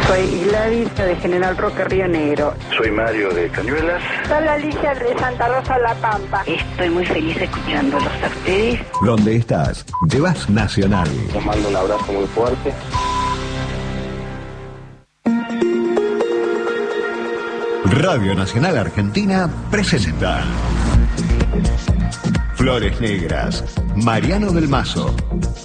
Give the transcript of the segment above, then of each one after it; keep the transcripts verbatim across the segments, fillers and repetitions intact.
Soy Gladys de General Roque, Río Negro. Soy Mario de Cañuelas. Soy Alicia de Santa Rosa, La Pampa. Estoy muy feliz escuchándolos a ustedes. ¿Dónde estás? Llevas Nacional. Les mando un abrazo muy fuerte. Radio Nacional Argentina presenta Flores Negras, Mariano del Mazo.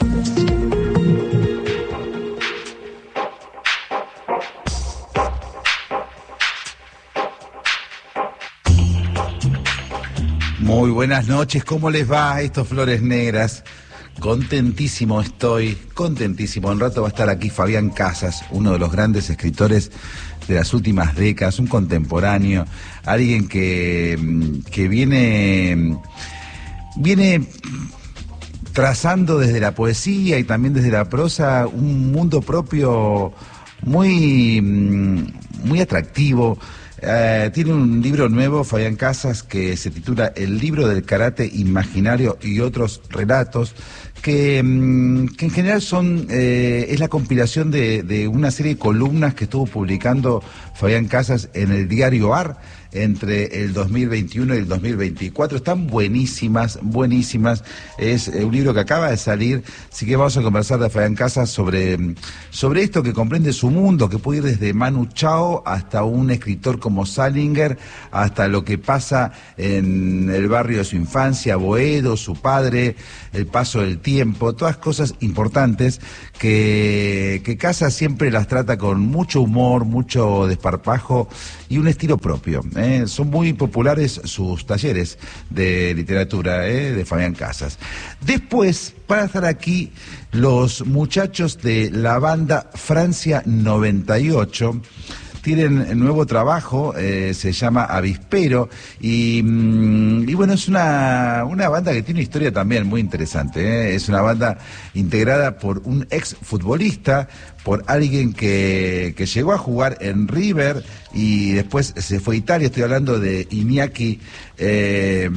Muy buenas noches, ¿cómo les va a estos Flores Negras? Contentísimo estoy, contentísimo. En un rato va a estar aquí Fabián Casas, uno de los grandes escritores de las últimas décadas, un contemporáneo, alguien que, que viene, viene trazando desde la poesía y también desde la prosa un mundo propio muy, muy atractivo. Uh, tiene un libro nuevo, Fabián Casas, que se titula El libro del karate imaginario y otros relatos, que, um, que en general son eh, es la compilación de, de una serie de columnas que estuvo publicando Fabián Casas en el diario A R entre el dos mil veintiuno y el dos mil veinticuatro. Están buenísimas, buenísimas. Es un libro que acaba de salir, así que vamos a conversar de Fabián Casas sobre, sobre esto que comprende su mundo, que puede ir desde Manu Chao hasta un escritor como Salinger, hasta lo que pasa en el barrio de su infancia, Boedo, su padre, el paso del tiempo, todas cosas importantes que, que Casas siempre las trata con mucho humor, mucho desparpajo y un estilo propio. ¿eh? Son muy populares sus talleres de literatura ¿eh? de Fabián Casas. Después, para estar aquí, los muchachos de la banda Francia noventa y ocho tienen nuevo trabajo, eh, se llama Avispero, y, y bueno, es una, una banda que tiene una historia también muy interesante, ¿eh? Es una banda integrada por un ex futbolista, por alguien que, que llegó a jugar en River y después se fue a Italia. Estoy hablando de Iñaki, eh,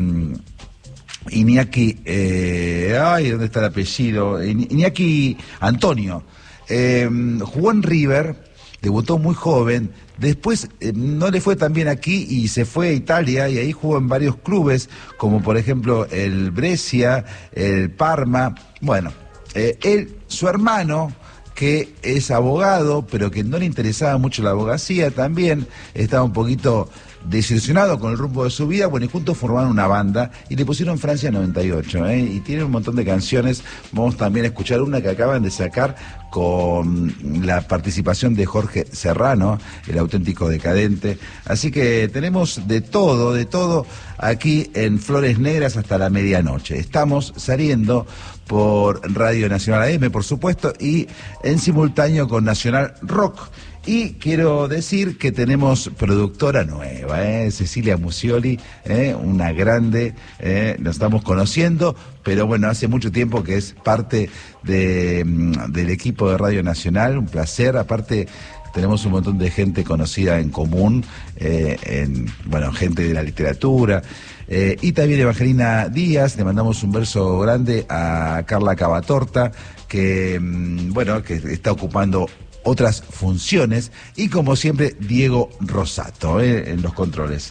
Iñaki, eh, ay, ¿dónde está el apellido? Iñaki Antonio, eh, jugó en River, debutó muy joven, después eh, no le fue tan bien aquí y se fue a Italia y ahí jugó en varios clubes, como por ejemplo el Brescia, el Parma. Bueno, eh, él, su hermano, que es abogado, pero que no le interesaba mucho la abogacía, también estaba un poquito desilusionado con el rumbo de su vida. Bueno, y juntos formaron una banda y le pusieron Francia noventa y ocho, ¿eh? Y tienen un montón de canciones. Vamos también a escuchar una que acaban de sacar con la participación de Jorge Serrano, el auténtico decadente. Así que tenemos de todo, de todo aquí en Flores Negras hasta la medianoche. Estamos saliendo por Radio Nacional A M, por supuesto, y en simultáneo con Nacional Rock. Y quiero decir que tenemos productora nueva, ¿eh? Cecilia Musioli, ¿eh? Una grande, ¿eh? Nos estamos conociendo, pero bueno, hace mucho tiempo que es parte de, del equipo de Radio Nacional, un placer. Aparte, tenemos un montón de gente conocida en común, eh, en, bueno, gente de la literatura. Eh, y también Evangelina Díaz, le mandamos un beso grande a Carla Cavatorta, que, bueno, que está ocupando otras funciones, y como siempre Diego Rosato eh, en los controles.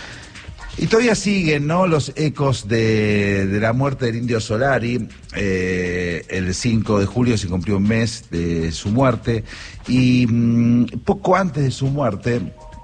Y todavía siguen, ¿no?, los ecos de, de la muerte del Indio Solari. Eh, el cinco de julio se cumplió un mes de su muerte, y mmm, poco antes de su muerte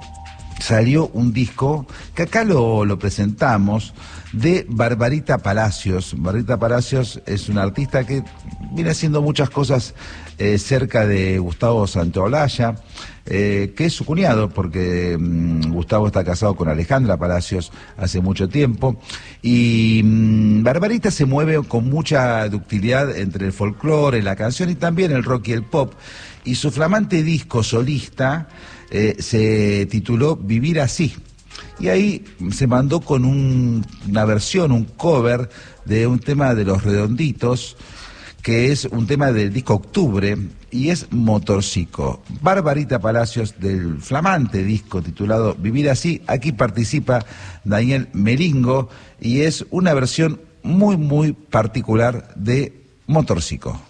salió un disco que acá lo, lo presentamos, de Barbarita Palacios. Barbarita Palacios es una artista que viene haciendo muchas cosas eh, cerca de Gustavo Santaolalla, eh, que es su cuñado, porque mmm, Gustavo está casado con Alejandra Palacios hace mucho tiempo, y mmm, Barbarita se mueve con mucha ductilidad entre el folclore, la canción y también el rock y el pop, y su flamante disco solista eh, se tituló Vivir Así. Y ahí se mandó con un, una versión, un cover de un tema de Los Redonditos, que es un tema del disco Octubre, y es Motorcico. Barbarita Palacios, del flamante disco titulado Vivir Así. Aquí participa Daniel Melingo, y es una versión muy, muy particular de Motorcico.